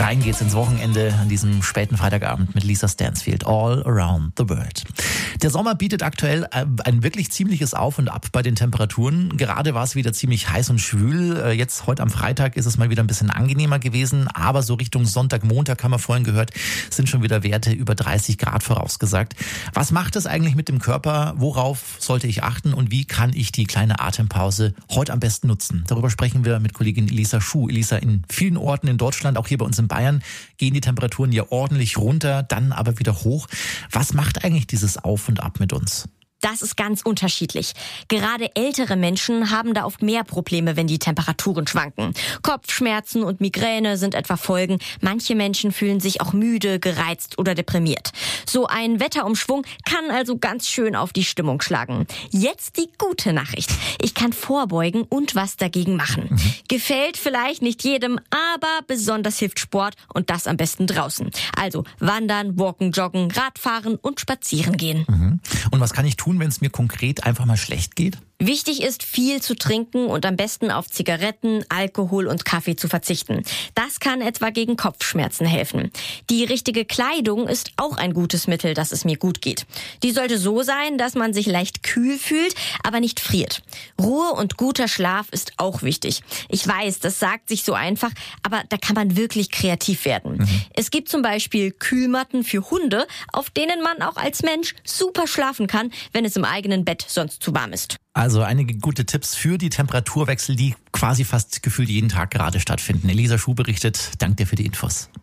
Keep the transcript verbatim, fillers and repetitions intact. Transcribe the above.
Rein geht's ins Wochenende an diesem späten Freitagabend mit Lisa Stansfield. All Around the World. Der Sommer bietet aktuell ein wirklich ziemliches Auf und Ab bei den Temperaturen. Gerade war es wieder ziemlich heiß und schwül. Jetzt, heute am Freitag, ist es mal wieder ein bisschen angenehmer gewesen. Aber so Richtung Sonntag, Montag, haben wir vorhin gehört, sind schon wieder Werte über dreißig Grad vorausgesagt. Was macht es eigentlich mit dem Körper? Worauf sollte ich achten? Und wie kann ich die kleine Atempause heute am besten nutzen? Darüber sprechen wir mit Kollegin Elisa Schuh. Elisa, in vielen Orten in Deutschland, auch hier bei uns in Bayern, gehen die Temperaturen ja ordentlich runter, dann aber wieder hoch. Was macht eigentlich dieses Auf und Ab mit uns? Das ist ganz unterschiedlich. Gerade ältere Menschen haben da oft mehr Probleme, wenn die Temperaturen schwanken. Kopfschmerzen und Migräne sind etwa Folgen. Manche Menschen fühlen sich auch müde, gereizt oder deprimiert. So ein Wetterumschwung kann also ganz schön auf die Stimmung schlagen. Jetzt die gute Nachricht. Ich kann vorbeugen und was dagegen machen. Mhm. Gefällt vielleicht nicht jedem, aber besonders hilft Sport und das am besten draußen. Also wandern, walken, joggen, Radfahren und spazieren gehen. Mhm. Und was kann ich tun, wenn es mir konkret einfach mal schlecht geht? Wichtig ist, viel zu trinken und am besten auf Zigaretten, Alkohol und Kaffee zu verzichten. Das kann etwa gegen Kopfschmerzen helfen. Die richtige Kleidung ist auch ein gutes Mittel, dass es mir gut geht. Die sollte so sein, dass man sich leicht kühl fühlt, aber nicht friert. Ruhe und guter Schlaf ist auch wichtig. Ich weiß, das sagt sich so einfach, aber da kann man wirklich kreativ werden. Mhm. Es gibt zum Beispiel Kühlmatten für Hunde, auf denen man auch als Mensch super schlafen kann, wenn es im eigenen Bett sonst zu warm ist. Also einige gute Tipps für die Temperaturwechsel, die quasi fast gefühlt jeden Tag gerade stattfinden. Elisa Schuh berichtet. Dank dir für die Infos.